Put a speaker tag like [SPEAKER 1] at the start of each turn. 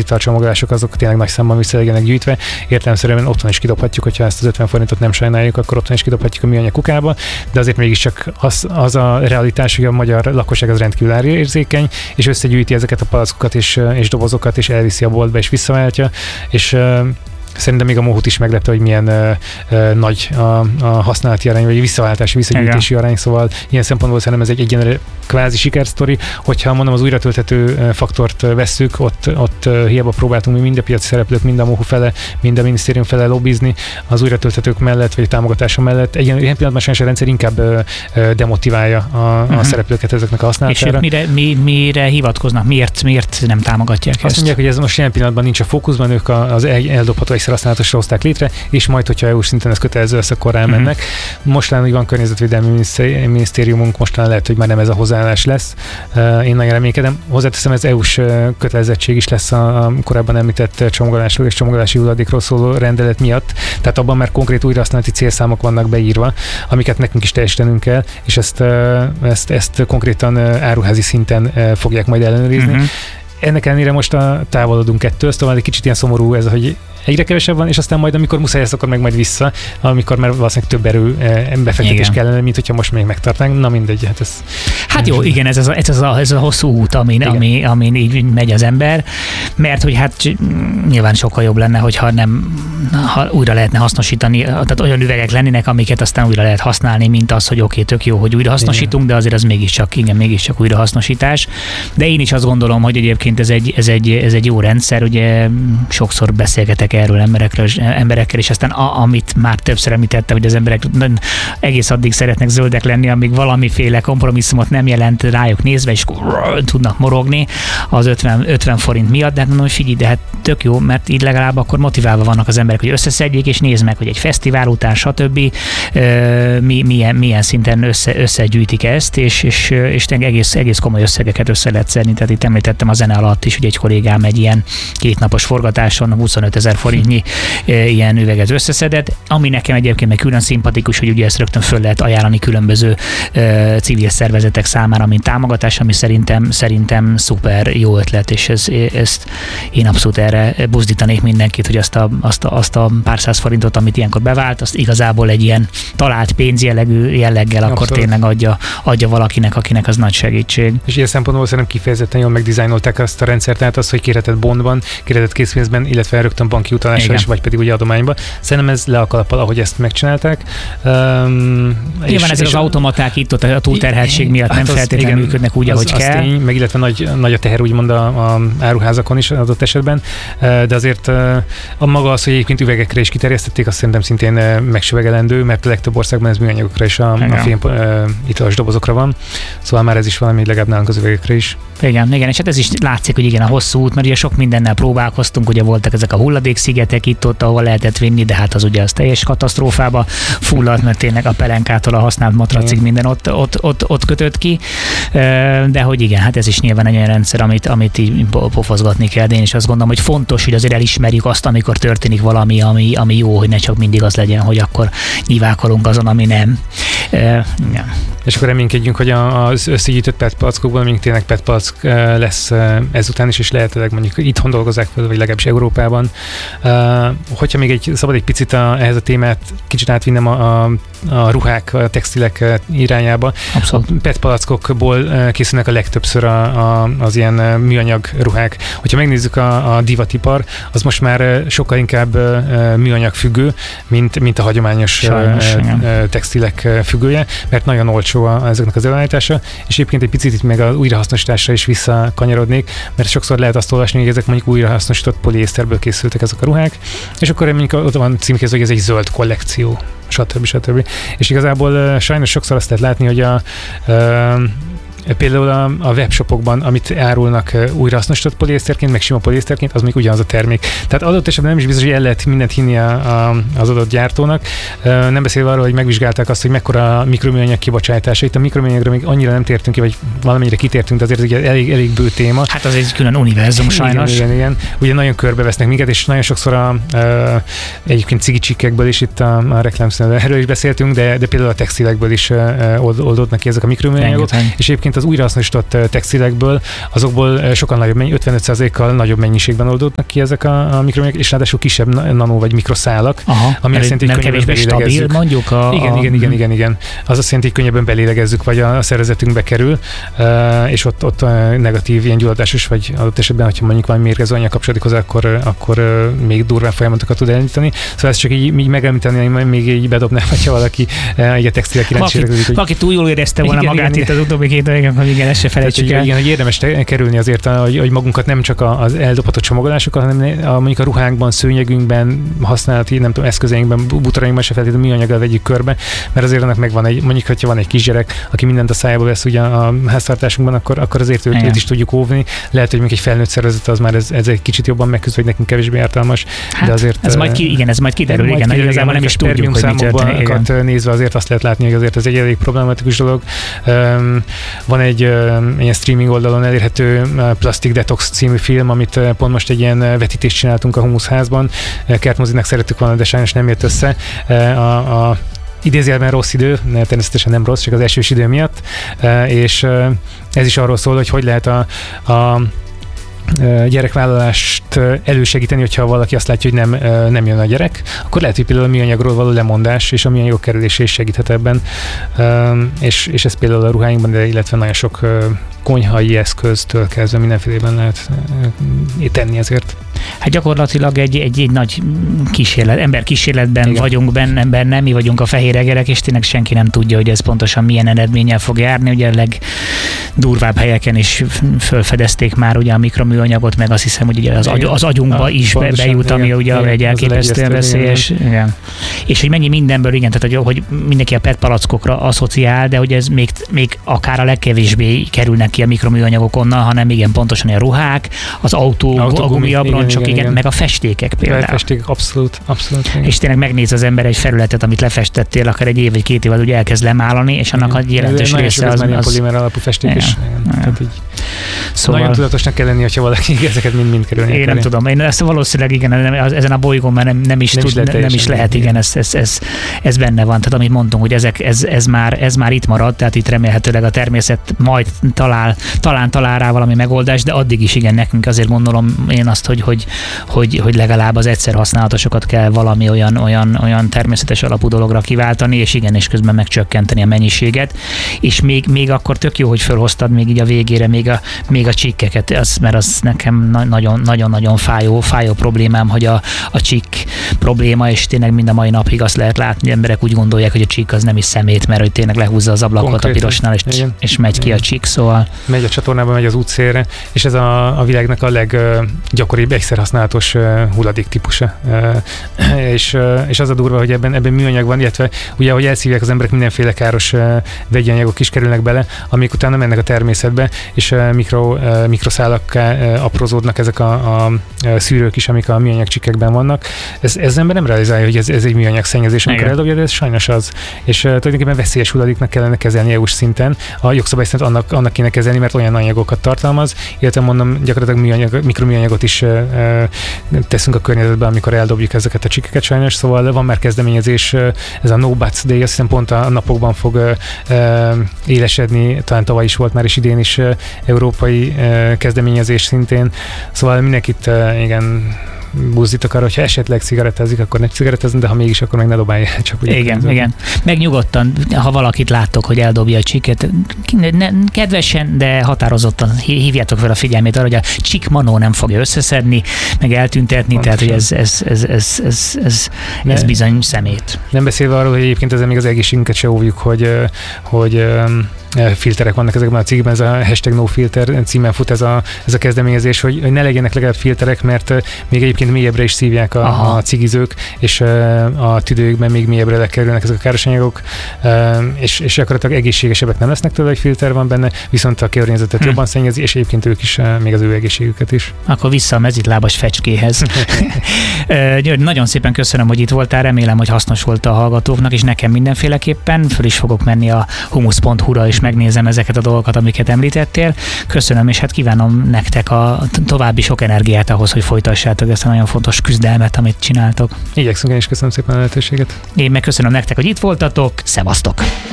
[SPEAKER 1] italcsomagolások azok tényleg nagy számban visszalegyenek gyűjtve. Értelemszerűen otthon is kidobhatjuk, hogyha ezt az 50 forintot nem sajnáljuk, akkor otthon is kidobhatjuk a műanyag kukába, de azért mégiscsak az a realitás, hogy a magyar lakosság az rendkívül árérzékeny, és összegyűjti ezeket a palackokat és dobozokat, és elviszi a boltba, és visszaváltja, és szerintem még a Mohut is meglepte, hogy milyen nagy a használati arány, vagy visszaváltási, visszagyűjtési arány, szóval ilyen szempontból szerintem ez egy egyenlő kvázi sikersztori. Hogyha mondom az újratölthető faktort vesszük, ott hiába próbáltunk mi mind a piaci szereplők, mind a Mohu fele, mind a minisztérium fele lobbizni az újratölthetők mellett, vagy a támogatása mellett. Ilyen pillanatban sajnos a rendszer inkább demotiválja a szereplőket ezeknek a használatára.
[SPEAKER 2] És mire hivatkoznak? Miért nem támogatják ezt?
[SPEAKER 1] Azt mondják, hogy ez most ilyen pillanatban nincs a fókuszban, ők az eldobható használatosra hozták létre, és majd, hogyha EU-s szinten ez kötelező lesz, akkor rámennek. Mostán úgy van környezetvédelmi minisztériumunk, mostán lehet, hogy már nem ez a hozzáállás lesz. Én nagyon reménykedem. Hozzáteszem, ez EU-s kötelezettség is lesz a korábban említett csomagolásról és csomagolási hulladékról szóló rendelet miatt. Tehát abban már konkrét újrahasználati célszámok vannak beírva, amiket nekünk is teljesítenünk kell, és ezt konkrétan áruházi szinten fogják majd ellenőrizni. Ennek ellenére most távolodunk ettől, szóval egy kicsit ilyen szomorú ez, hogy egyre kevesebb van, és aztán majd, amikor muszáj lesz, akkor meg majd vissza, amikor már valószínűleg több befektetés kellene, mint hogyha most még megtartnánk. Na mindegy, hát ez...
[SPEAKER 2] Hát jó, igen, ez a hosszú út, amin így megy az ember, mert hogy hát nyilván sokkal jobb lenne, hogyha újra lehetne hasznosítani, tehát olyan üvegek lennének, amiket aztán újra lehet használni, mint az, hogy oké, tök jó, hogy újra hasznosítunk, de azért az mégiscsak újrahasznosítás. De én is azt gondolom, hogy egyébként ez egy jó rendszer, ugye sokszor beszélgetek erről emberekkel, és aztán amit már többször említettem, hogy az emberek egész addig szeretnek zöldek lenni, amíg valamiféle kompromisszumot nem jelent rájuk nézve, és tudnak morogni az 50 forint miatt, de hát mondom, hogy figyelj, de hát tök jó, mert így legalább akkor motiválva vannak az emberek, hogy összeszedjék, és nézd meg, hogy egy fesztivál után, stb. Milyen szinten összegyűjtik ezt, és egész komoly összegeket össze lehet szedni. Tehát itt említettem a zene alatt is, hogy egy kollégám egy ilyen 2 napos forgatáson 25 000 forintnyi ilyen üveget összeszedett, ami nekem egyébként meg külön szimpatikus, hogy ugye ezt rögtön föl lehet ajánlani különböző civil szervezetek számára, mint támogatás, ami szerintem szuper jó ötlet, és ezt én abszolút erre buzdítanék mindenkit, hogy azt a pár száz forintot, amit ilyenkor bevált, azt igazából egy ilyen talált pénzjelleggel akkor tényleg adja valakinek, akinek az nagy segítség. És
[SPEAKER 1] ilyen szempontból szerintem kifejezetten jól megdizájnolták azt a rendszert, tehát az, hogy kérheted bondban, kérheted készpénzben, illetve rögtön banki utalásra is, vagy pedig ugye adományba. Szerintem ez le a kalappal, ahogy ezt megcsinálták.
[SPEAKER 2] Nyilván ezek az automaták itt ott a túlterheltség miatt nem feltétlenül működnek úgy, ahogy kell.
[SPEAKER 1] Tény, meg illetve nagy a teher úgymond a áruházakon is adott esetben, de azért a maga az, hogy egyébként üvegekre is kiterjesztették, azt szerintem szintén megsüvegelendő, mert a legtöbb országban ez műanyagokra és a fém italos dobozokra van. Szóval már ez is valami, legalább nálunk az üvegekre is.
[SPEAKER 2] Igen, és hát ez is látszik, hogy igen, a hosszú út, mert ugye sok mindennel próbálkoztunk, ugye voltak ezek a hulladékszigetek itt-ott, ahol lehetett vinni, de hát az ugye az teljes katasztrófába fulladt, mert tényleg a pelenkától a használt matracig minden ott kötött ki. De hogy igen, hát ez is nyilván egy olyan rendszer, amit így pofozgatni kell, de én is azt gondolom, hogy fontos, hogy azért elismerjük azt, amikor történik valami, ami jó, hogy ne csak mindig az legyen, hogy akkor nyilvánkolunk azon, ami nem. Igen.
[SPEAKER 1] És akkor reménykedjünk, hogy az összegyűjtött PET palackokból még tényleg PET palack lesz ezután is, és lehetőleg mondjuk itthon dolgozzák fel, vagy legalábbis Európában. Hogyha még szabad egy picit ehhez a témát kicsit átvinnem a ruhák, a textilek irányába. Abszolút. A PET palackokból készülnek a legtöbbször az ilyen műanyag ruhák. Hogyha megnézzük a divatipar, az most már sokkal inkább műanyag függő, mint a hagyományos textilek függője, mert nagyon olcsó ezeknek az előállítása, és egyébként egy picit itt meg az újrahasznosításra is visszakanyarodnék, mert sokszor lehet azt olvasni, hogy ezek mondjuk újrahasznosított poliészterből készültek ezek a ruhák, és akkor mondjuk ott van címkézve, hogy ez egy zöld kollekció, stb. És igazából sajnos sokszor azt lehet látni, hogy például a webshopokban, amit árulnak újrahasznosított poliészterként, meg sima poliészterként, az még ugyanaz a termék. Tehát adott esetben nem is biztos, hogy el lehet mindent hinni az adott gyártónak. Nem beszélve arról, hogy megvizsgálták azt, hogy mekkora a mikroműanyag kibocsátása. Itt a mikroműanyagra még annyira nem tértünk ki, vagy valamennyire kitértünk, de azért ez egy elég bő téma.
[SPEAKER 2] Hát az egy külön univerzum sajnos.
[SPEAKER 1] Igen. Ugye nagyon körbevesznek minket, és nagyon sokszor egyébként cigicsikkekből is itt a reklámszínűről erről is beszéltünk, de például a textilekből is oldódnak ki ezek a mikroműanyagok. És egyébként az újrahasznosított textilekből, azokból sokkal nagyobb, 55%-kal nagyobb mennyiségben oldódnak ki ezek a mikroműanyagok, és ráadásul kisebb nanó vagy mikroszálak, ami azt jelenti, hogy könnyebben belélegezzük.
[SPEAKER 2] Mondjuk
[SPEAKER 1] igen. Az azt jelenti, hogy könnyebben belélegezzük, vagy a szervezetünkbe kerül, és ott negatív ilyen gyulladásos, vagy adott esetben, hogyha mondjuk valami mérgező anyag kapcsolódik hozzá, akkor még durván folyamatokat tud elindítani. Szóval ezt csak így megemlíteni, még így bedobnám, hogyha valaki így a textilek iránt sérülődik.
[SPEAKER 2] Valaki túl jól érezte volna magát itt az utóbbi 2 évben, hogy igen, ezt se felejtsük el.
[SPEAKER 1] Igen, hogy érdemes kerülni azért, hogy magunkat nem csak az eldobható csomagolásokat, hanem mondjuk a ruhánkban, szőnyegünkben, használati, nem tudom, eszközeinkben, bútorainkban se feltétlenül műanyaggal vegyük körbe, mert azért annak megvan mondjuk, hogyha van egy kisgyerek, aki mindent a szájába vesz ugye a háztartásunkban, akkor azért őt is tudjuk óvni. Lehet, hogy még egy felnőtt szervezet az már ez egy kicsit jobban megküzd, hogy nekünk kevésbé ártalmas, de azért
[SPEAKER 2] ez majd kiderül, igen, igazából nem is tudjuk, hogy mit
[SPEAKER 1] történik. Nézve azért azt lehet látni, hogy azért ez egy elég problematikus dolog. Van egy ilyen streaming oldalon elérhető Plastic Detox című film, amit pont most egy ilyen vetítést csináltunk a Humuszházban. Kertmozinak szerettük volna, de sajnos nem jött össze. A idézőjelben rossz idő, természetesen nem rossz, csak az esős idő miatt, és ez is arról szól, hogy lehet a gyerekvállalást elősegíteni, hogyha valaki azt látja, hogy nem jön a gyerek, akkor lehet, hogy például a műanyagról való lemondás és a műanyagok kerülése is segíthet ebben. És ez például a ruháinkban, de illetve nagyon sok konyhai eszköztől kezdve mindenfélében lehet tenni ezért.
[SPEAKER 2] Hát gyakorlatilag egy nagy emberkísérletben vagyunk benne, mi vagyunk a fehér egerek, és tényleg senki nem tudja, hogy ez pontosan milyen eredménnyel fog járni. Ugye a legdurvább helyeken is felfedezték már ugye a mikroműanyagot, meg azt hiszem, hogy ugye az agyunkba is bejut, ami ugye egy elképesztően veszélyes. Igen. És hogy mennyi mindenből, igen, tehát hogy mindenki a PET palackokra asszociál, de hogy ez még akár a legkevésbé kerülnek ki a mikroműanyagok onnan, hanem igen, pontosan a ruhák, az autó gumiabroncsok, igen, meg a festékek például. A
[SPEAKER 1] festékek, abszolút.
[SPEAKER 2] És tényleg megnéz az ember egy felületet, amit lefestettél, akár egy év vagy 2 év alatt ugye elkezd lemálani, és annak a jelentős része az
[SPEAKER 1] polimer alapú festék is. Szóval nagyon tudatosnak kell lenni, hogyha valaki ezeket mind kerülni.
[SPEAKER 2] Én nem tudom. Én ezt valószínűleg igen, ezen a bolygón már nem is lehet, igen, ez benne van. Tehát amit mondtunk, hogy ez már itt marad, tehát itt remélhetőleg a természet majd talál rá valami megoldást, de addig is igen, nekünk azért gondolom én azt, hogy legalább az egyszer használatosokat kell valami olyan természetes alapú dologra kiváltani, és igen, és közben megcsökkenteni a mennyiséget. És még akkor tök jó, hogy felhoztad még így a végére még a csikkeket, mert az nekem nagyon-nagyon fájó problémám, hogy a csík probléma, és tényleg mind a mai napig azt lehet látni, emberek úgy gondolják, hogy a csík az nem is szemét, mert hogy tényleg lehúzza az ablakot konkrétan, a pirosnál, és megy ki a csík, szóval. Megy
[SPEAKER 1] a csatornában, megy az útszélre, és ez a világnak a leggyakoribb egyszerhasználatos hulladék típusa. És az a durva, hogy ebben műanyag van, illetve ugye, ahogy elszívják az emberek, mindenféle káros vegyi anyagok is kerülnek bele, amik utána mennek a természetbe, és mikroszálakká aprózódnak ezek a szűrők is, amik a műanyag csikkekben vannak. Ez ember nem realizálja, hogy ez egy műanyag szennyezés, amikor eldobja, de ez sajnos az. És tulajdonképpen veszélyes hulladéknak kellene kezelni EU-s szinten. A jogszabály szerint annak kéne kezelni, mert olyan anyagokat tartalmaz, illetve mondom, gyakorlatilag mikroműanyagot is teszünk a környezetbe, amikor eldobjuk ezeket a csikkeket sajnos, szóval van már kezdeményezés, ez a No Butts Day, azt hiszem pont a napokban fog élesedni, talán tavaly is volt már, és idén is európai kezdeményezés szintén, szóval mindenkit igen buzdítok arra, hogyha esetleg cigarettázik, akkor ne cigarettázni, de ha mégis, akkor meg ne dobálja. Csak
[SPEAKER 2] igen. Meg nyugodtan, ha valakit láttok, hogy eldobja a csiket, kedvesen, de határozottan hívjátok fel a figyelmét arra, hogy a csik manó nem fogja összeszedni, meg eltüntetni, pontosan. Tehát hogy ez bizony szemét.
[SPEAKER 1] Nem beszélve arról, hogy egyébként ezzel még az egészségünket se óvjuk, hogy filterek vannak ezekben a cikkben, ez a #NoFilter címen fut ez a kezdeményezés, hogy ne legyenek legalább filterek, mert még egyébként mélyebbre is szívják a cigizők, és a tüdőjükben még mélyebbre lekerülnek ezek a káros anyagok, és gyakorlatilag egészségesebbek nem lesznek tőle, hogy filter van benne, viszont a környezetet jobban szennyezi, és egyébként ők is, még az ő egészségüket is.
[SPEAKER 2] Akkor vissza a mezitlábas fecskéhez. György, nagyon szépen köszönöm, hogy itt voltál, remélem, hogy hasznos volt a hallgatóknak, és nekem mindenféleképpen. Föl is fogok menni a humusz.hu-ra, és megnézem ezeket a dolgokat, amiket említettél. Köszönöm, és hát kívánom nektek a további sok energiát ahhoz, hogy folytassátok ezt a nagyon fontos küzdelmet, amit csináltok.
[SPEAKER 1] Igyekszünk, én is köszönöm szépen a lehetőséget.
[SPEAKER 2] Én meg köszönöm nektek, hogy itt voltatok. Szevasztok!